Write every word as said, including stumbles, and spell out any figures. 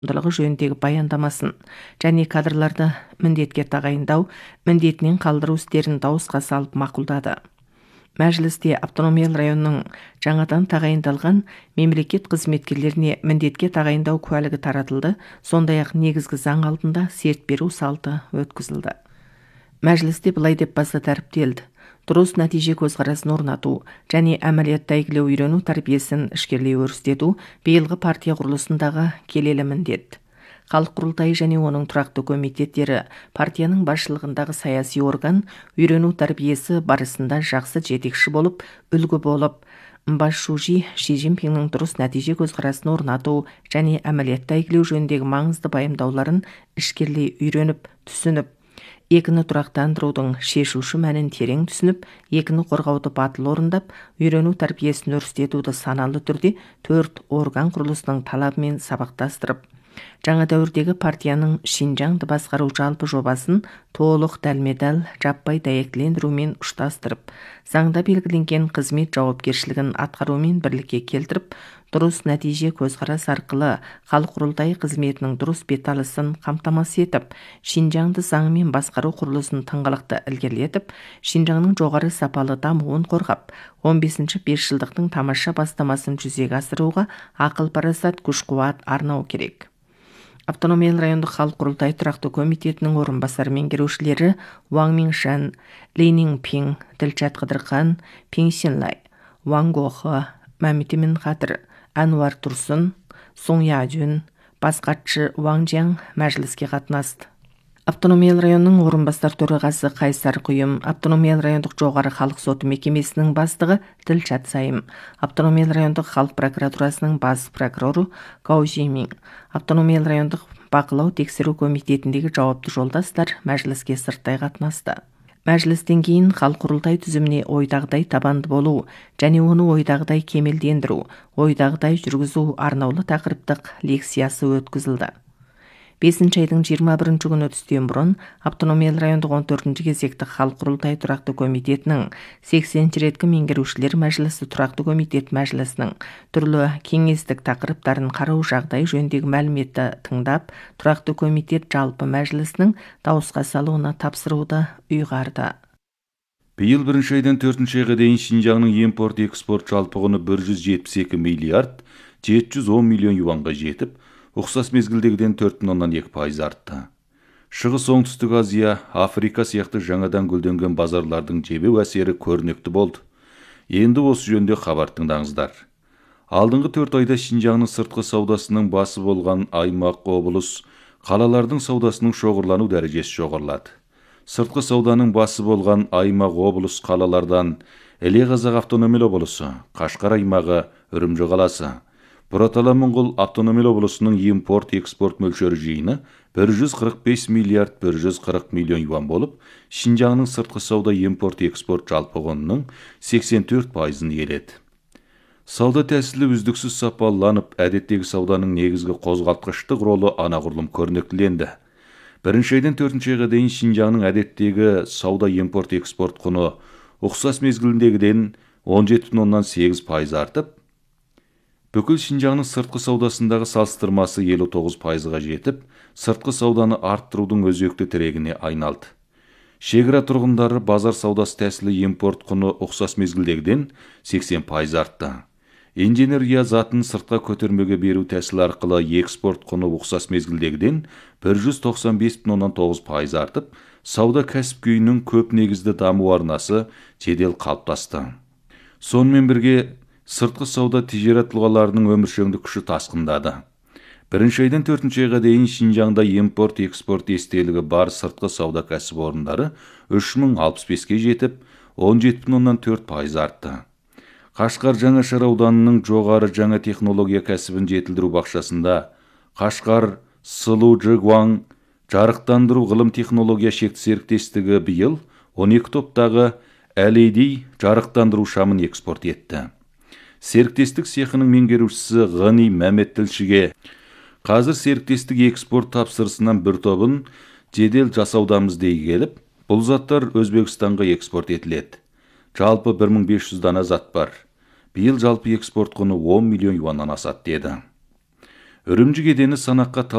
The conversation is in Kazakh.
ндылығы жөніндегі баяндамасын және кадрларды міндетке тағайындау, міндетінен қалдыру істерін дауысқа салып мақұлдады. Мәжілісте автономиялы районның жаңадан тағайындалған мемлекет қызметкерлеріне міндетке тағайындау куәлігі таратылды, сондай-ақ негізгі заң алдында серт беру салты өткізілді. Мәжілісте былай деп баса тәріптелді: дұрыс нәтиже көзқарасын орнату және әмәлиятта әйгілеу үйрену тәрбиесін ішкерлей өрістету биылғы партия құрылысындағы келелі міндет. Халық құрылтайы және оның тұрақты комитеттері партияның басшылығындағы саяси орган үйрену тәрбиесі барысында жақсы жетекші болып, үлгі болып, басшужи Ши Цзиньпиннің дұрыс нәтиже көзқарасын орнату және әмәлиятта әйгілеу жөніндегі маңызды баяндауларын ішкерлей үйреніп, түсініп, екіні тұрақтандырудың шешуші мәнін терең түсініп, екіні қорғауды батыл орындап, үйрену тәрбиесін өрістетуді саналы түрде төрт орган құрылысының талабымен сабақтастырып, жаңа дәуірдегі партияның Шинжаңды басқару жалпы жобасын толық дәлме-дәл жаппай дәйектілендірумен ұштастырып, заңда белгіленген қызмет жауапкершілігін атқарумен бірлікке келтіріп, дұрыс нәтиже көзқарас арқылы халық құрылтайы қызметінің дұрыс беталысын қамтамасыз етіп, Шинжаңды заңымен басқару құрылысын тыңғылықты ілгерілетіп, Шинжаңның жоғары сапалы дамуын қорғап, он бесінші бесжылдықтың тамаша бастамасын жүзеге асыруға ақыл-парасат, күш-қуат арнау керек. Автономиялы райондық халық құрылтайы тұрақты комитетінің орынбасар меңгерушілері Ван Миншан, Ли Нинпин, Ділшат Қыдырхан, Пин Синлай, Ван Гохы, Мәмит Иминхатыр, Әнуар Тұрсын, Сун Ядюн, бас хатшы Ван Жан мәжіліске қатынасты. Автономиялы районның орынбасар төрағасы Қайсар Құйым, Автономиялы райондық жоғары халық соты мекемесінің бастығы Ділшат Сайым, Автономиялы райондық халық прокуратурасының бас прокуроры Гау Жимин, Автономиялы райондық бақылау тексеру комитетіндегі жауапты жолдастар мәжіліске сырттай қатынасты. Мәжілістен кейін халық құрылтай түзіміне ойдағыдай табанды болу және оны ойдағыдай кемелдендіру, ойдағыдай жүргізу арнаулы тақырыптық лекциясы өткізілді. бесінші айдың жиырма бірінші күні түстен бұрын Автономиялы райондық он төртінші кезекті халық құрылтайы тұрақты комитетінің сексенінші реткі меңгерушілер мәжілісі тұрақты комитет мәжілісінің түрлі кеңестік тақырыптарын қарау жағдай жөніндегі мәліметті тыңдап, тұрақты комитет жалпы мәжілісінің дауысқа салуына тапсыруды ұйғарды. Биыл бірінші айдан төртінші айға дейін Шинжаңның импорт-экспорт жалпы құны бір жүз жетпіс екі миллиард жеті жүз он миллион юанға жетіп, ұқсас мезгілдегіден төрт бүтін оннан екі пайыз артты. Шығыс оңтүстік Азия, Африка сияқты жаңадан гүлденген базарлардың жебеу әсері көрнекті болды. Енді осы жөнде хабар тыңдаңыздар. Алдыңғы төрт айда Шинжаңның сыртқы саудасының басы болған аймақ, облыс, қалалардың саудасының шоғырлану дәрежесі жоғарылады. Сыртқы сауданың басы болған аймақ, облыс, қалалардан Іле Қазақ автономиялы облысы, Қашқар аймағы, Үрімжі қаласы, Бұратала-Моңғол автономиялы облысының импорт-экспорт мөлшері жиыны бір жүз қырық бес миллиард бір жүз қырық миллион юан болып, Шинжаңның сыртқы сауда импорт-экспорт жалпы құнының сексен төрт пайызын иеледі. Сауда тәсілі үздіксіз сапаланып, әдеттегі сауданың негізгі қозғалтқыштық ролы анағұрлым көрнектіленді. Бірінші айдан төртінші айға дейін Шинжаңның әдеттегі сауда импорт-экспорт құны ұқсас мезгіліндегіден он жеті бүтін оннан сегіз пайыз артып, бүкіл Шинжаңның сыртқы саудасындағы салыстырмасы елу тоғыз пайызға жетіп, сыртқы сауданы арттырудың өзекті тірегіне айналды. Шекара тұрғындары базар саудасы тәсілі импорт құны ұқсас мезгілдегіден сексен пайыз артты. Инженерия затын сыртқа көтермеге беру тәсілі арқылы экспорт құны ұқсас мезгілдегіден бір жүз тоқсан бес бүтін оннан тоғыз пайыз артып, сауда кәсіп күйінің көп негізді даму арнасы жедел қалыптасты. Сонымен бірге сыртқы сауда тижарат тұлғаларының өміршеңдік күші тасқындады. Бірінші айдан төртінші айға дейін Шинжаңда импорт-экспорт естелігі бар сыртқы сауда кәсіпорындары үш мың алпыс беске жетіп, он жеті бүтін оннан төрт пайыз артты. Қашқар Жаңашар ауданының жоғары жаңа технология кәсібін жетілдіру бақшасында Қашқар Сылу Джигуан жарықтандыру ғылым технология шекті серіктестігі биыл он екі топтағы Л И Д жарықтандыру шамын экспорт етті. Серіктестік цехының меңгерушісі Ғани Мәмет тілшіге қазір серіктестік экспорт тапсырысынан бір тобын жедел жасаудамыз дей келіп, бұл заттар Өзбекстанға экспорт етіледі. Жалпы бір мың бес жүз дана зат бар. Биыл жалпы экспорт құны он миллион юаннан асады деді. үрімжі кедені санаққа